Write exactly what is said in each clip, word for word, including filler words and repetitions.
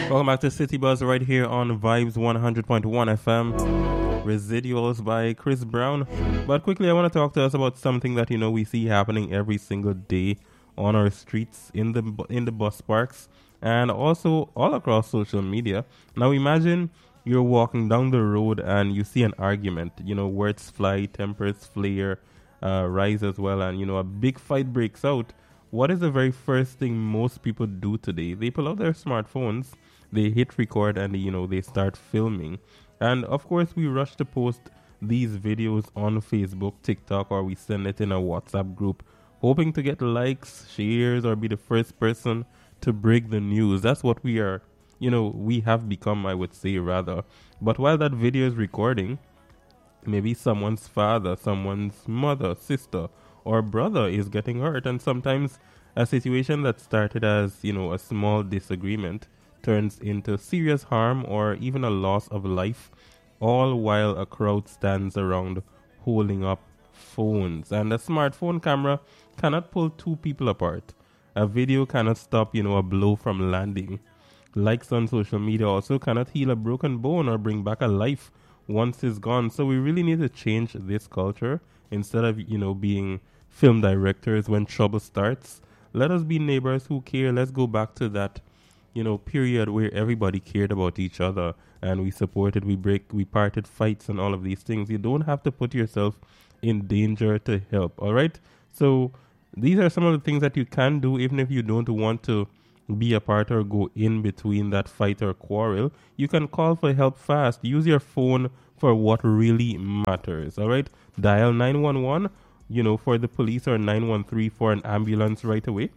Welcome back to City Buzz right here on Vibes one hundred point one F M. Residuals by Chris Brown. But quickly, I want to talk to us about something that, you know, we see happening every single day on our streets, in the bu- in the bus parks, and also all across social media. Now, imagine you're walking down the road and you see an argument. You know, words fly, tempers flare, uh, rise as well, and, you know, a big fight breaks out. What is the very first thing most people do today? They pull out their smartphones, they hit record, and, you know, they start filming. And of course, we rush to post these videos on Facebook, TikTok, or we send it in a WhatsApp group, hoping to get likes, shares, or be the first person to break the news. That's what we are, you know, we have become, I would say, rather. But while that video is recording, maybe someone's father, someone's mother, sister, or brother is getting hurt. And sometimes a situation that started as, you know, a small disagreement turns into serious harm or even a loss of life, all while a crowd stands around holding up phones. And a smartphone camera cannot pull two people apart. A video cannot stop, you know, a blow from landing. Likes on social media also cannot heal a broken bone or bring back a life once it's gone. So we really need to change this culture. Instead of, you know, being film directors when trouble starts, let us be neighbors who care. Let's go back to that, you know, period where everybody cared about each other and we supported, we break, we parted fights and all of these things. You don't have to put yourself in danger to help. All right. So these are some of the things that you can do, even if you don't want to be a part or go in between that fight or quarrel. You can call for help fast. Use your phone for what really matters. All right. Dial nine one one, you know, for the police, or nine one three for an ambulance right away.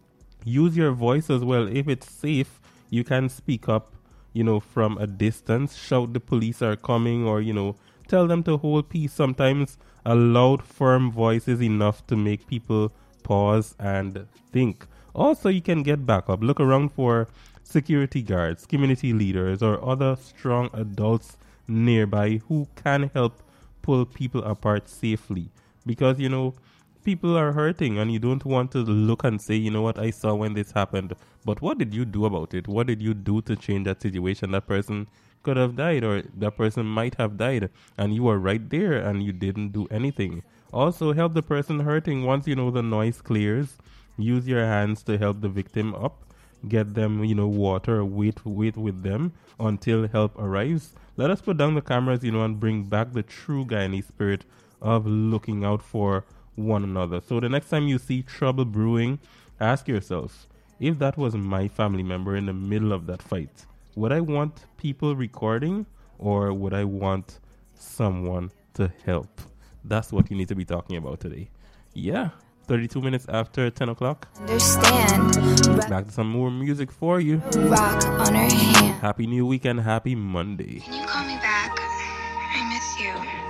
Use your voice as well. If it's safe, you can speak up, you know, from a distance. Shout the police are coming, or, you know, tell them to hold peace. Sometimes a loud, firm voice is enough to make people pause and think. Also, you can get backup. Look around for security guards, community leaders, or other strong adults nearby who can help pull people apart safely. Because, you know, people are hurting and you don't want to look and say, you know what, I saw when this happened. But what did you do about it? What did you do to change that situation? That person could have died, or that person might have died, and you were right there and you didn't do anything. Also, help the person hurting. Once, you know, the noise clears, use your hands to help the victim up. Get them, you know, water, wait, wait with them until help arrives. Let us put down the cameras, you know, and bring back the true Guyanese spirit of looking out for one another. So the next time you see trouble brewing, ask yourself, if that was my family member in the middle of that fight, would I want people recording, or would I want someone to help? That's what you need to be talking about today. Yeah. thirty-two minutes after ten o'clock. Understand. Back to some more music for you. Rock on her hand. Happy new weekend. Happy Monday. Can you call me back? I miss you.